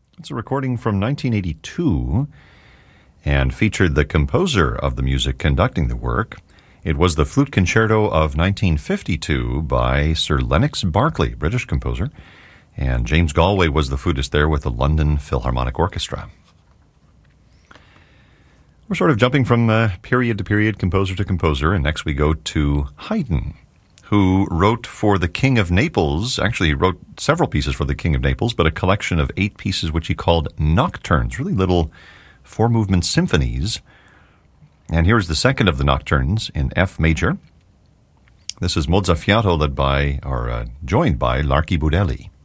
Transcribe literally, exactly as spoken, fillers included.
It's a recording from nineteen eighty-two and featured the composer of the music conducting the work. It was the Flute Concerto of nineteen fifty-two by Sir Lennox Berkeley, British composer, and James Galway was the flutist there with the London Philharmonic Orchestra. We're sort of jumping from uh, period to period, composer to composer, and next we go to Haydn, who wrote for the King of Naples. Actually, he wrote several pieces for the King of Naples, but a collection of eight pieces which he called nocturnes, really little four-movement symphonies. And here's the second of the nocturnes in F major. This is Mozzafiato, led by, or uh, joined by L'Archibudelli.